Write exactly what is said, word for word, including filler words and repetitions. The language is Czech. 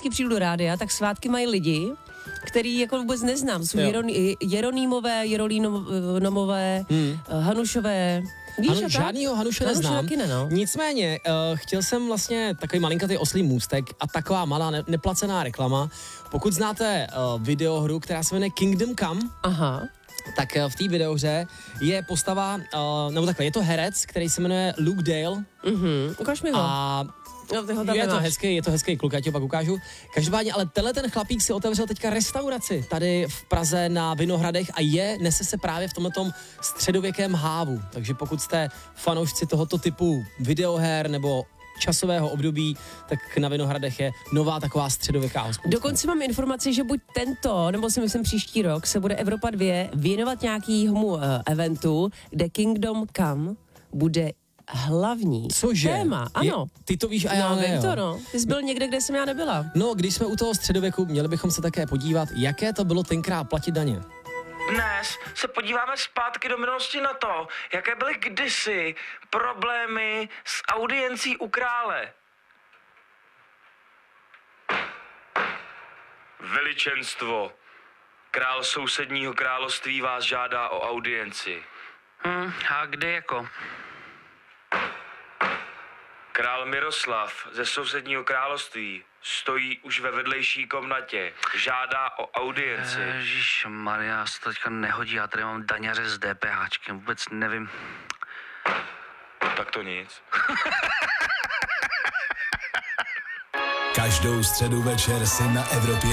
vždycky přijdu do rádia, tak svátky mají lidi, který jako vůbec neznám. Jsou Jeron- Jeronýmové, Jerolínomové, hmm. Hanušové. Víš, Hanu, žádnýho Hanuše neznám. Ne, no. Nicméně, uh, chtěl jsem vlastně takový malinkatý oslý můstek a taková malá ne- neplacená reklama. Pokud znáte uh, videohru, která se jmenuje Kingdom Come, Aha. tak uh, v té videohře je postava, uh, nebo takhle, je to herec, který se jmenuje Luke Dale. Mhm, ukaž mi ho. A no, ty ho tam je, to nemáš. hezký, je to hezký kluk, já ti ho pak ukážu. Každopádně, ale tenhle ten chlapík si otevřel teďka restauraci tady v Praze na Vinohradech a je, nese se právě v tomhletom středověkém hávu. Takže pokud jste fanoušci tohoto typu videoher nebo časového období, tak na Vinohradech je nová taková středověká hospoda. Dokonce mám informaci, že buď tento, nebo si myslím příští rok, se bude Evropa dva věnovat nějakýmu uh, eventu, kde Kingdom Come bude hlavní Cože? téma. Ano. Je, ty to víš a já no, ne, vím jo. to, no. Ty jsi byl někde, kde jsem já nebyla. No, když jsme u toho středověku, měli bychom se také podívat, jaké to bylo tenkrát platit daně. Dnes se podíváme zpátky do minulosti na to, jaké byly kdysi problémy s audiencí u krále. Veličenstvo, král sousedního království vás žádá o audienci. Hmm, a kde jako? Král Miroslav ze sousedního království stojí už ve vedlejší komnatě. Žádá o audienci. Ježišmarja, se to teďka nehodí, já tady mám daňaře s DPHčkem, vůbec nevím. Tak to nic. Každou středu večer si na Evropě